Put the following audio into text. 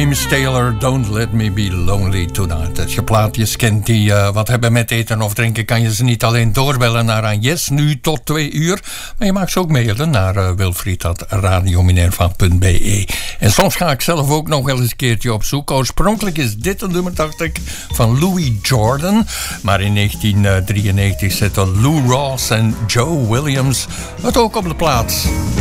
James Taylor, Don't Let Me Be Lonely Tonight. Als je plaatjes kent die wat hebben met eten of drinken, kan je ze niet alleen doorbellen naar aan Yes, nu tot 2 uur. Maar je mag ze ook mailen naar wilfried@radiominerva.be. En soms ga ik zelf ook nog wel eens een keertje op zoek. Oorspronkelijk is dit een nummer, dacht ik, van Louis Jordan. Maar in 1993 zetten Lou Ross en Joe Williams het ook op de plaats.